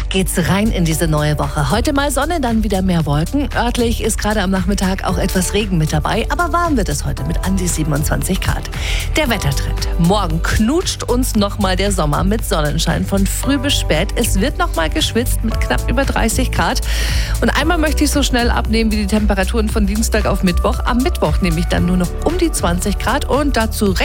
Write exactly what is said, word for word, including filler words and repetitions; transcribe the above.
geht's rein in diese neue Woche. Heute mal Sonne, dann wieder mehr Wolken. Örtlich ist gerade am Nachmittag auch etwas Regen mit dabei, aber warm wird es heute mit an die siebenundzwanzig Grad. Der Wettertrend. Morgen knutscht uns nochmal der Sommer mit Sonnenschein von früh bis spät. Es wird nochmal geschwitzt mit knapp über dreißig Grad. Und einmal möchte ich so schnell abnehmen wie die Temperaturen von Dienstag auf Mittwoch. Am Mittwoch nehme ich dann nur noch um die zwanzig Grad und dazu recht